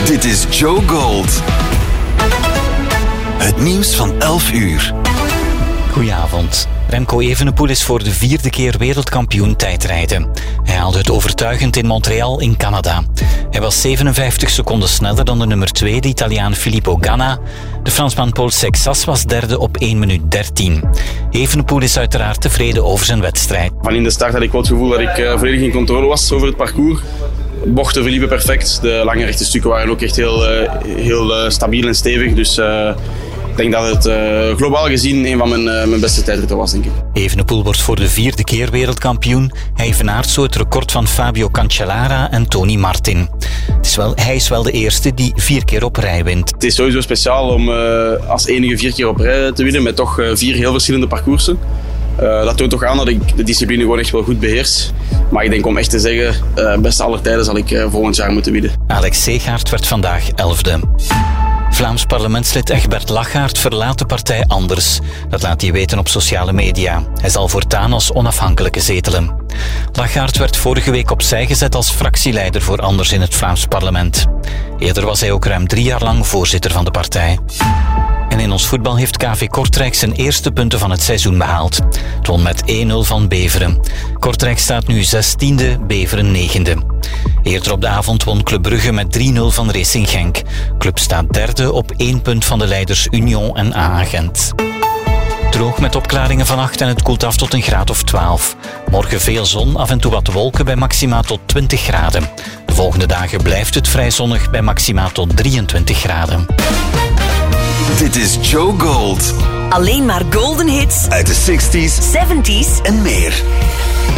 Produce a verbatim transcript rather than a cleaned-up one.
Dit is Joe Gold. Het nieuws van elf uur. Goedenavond. Remco Evenepoel is voor de vierde keer wereldkampioen tijdrijden. Hij haalde het overtuigend in Montreal in Canada. Hij was zevenenvijftig seconden sneller dan de nummer twee, de Italiaan Filippo Ganna. De Fransman Paul Sexas was derde op één minuut dertien. Evenepoel is uiteraard tevreden over zijn wedstrijd. Van in de start had ik wel het gevoel dat ik uh, volledig in controle was over het parcours. Bochten verliepen perfect. De lange rechte stukken waren ook echt heel, uh, heel uh, stabiel en stevig. Dus uh, ik denk dat het uh, globaal gezien een van mijn, uh, mijn beste tijdritten was, denk ik. Evenepoel wordt voor de vierde keer wereldkampioen. Hij evenaart zo het record van Fabio Cancellara en Tony Martin. Het is wel, hij is wel de eerste die vier keer op rij wint. Het is sowieso speciaal om uh, als enige vier keer op rij te winnen met toch uh, vier heel verschillende parcoursen. Uh, dat toont toch aan dat ik de discipline gewoon echt wel goed beheers. Maar ik denk om echt te zeggen, uh, beste aller tijden zal ik uh, volgend jaar moeten winnen. Alex Segaert werd vandaag elfde. Vlaams parlementslid Egbert Lachaert verlaat de partij Anders. Dat laat hij weten op sociale media. Hij zal voortaan als onafhankelijke zetelen. Lachaert werd vorige week opzij gezet als fractieleider voor Anders in het Vlaams parlement. Eerder was hij ook ruim drie jaar lang voorzitter van de partij. En in ons voetbal heeft K V Kortrijk zijn eerste punten van het seizoen behaald. Het won met één nul van Beveren. Kortrijk staat nu zestiende, Beveren negende. Eerder op de avond won Club Brugge met drie nul van Racing Genk. Club staat derde op één punt van de leiders Union en A A Gent. Droog met opklaringen vannacht en het koelt af tot een graad of twaalf. Morgen veel zon, af en toe wat wolken bij maxima tot twintig graden. De volgende dagen blijft het vrij zonnig bij maxima tot drieëntwintig graden. Dit is Joe Gold. Alleen maar golden hits Uit de zestig's zeventig's en meer.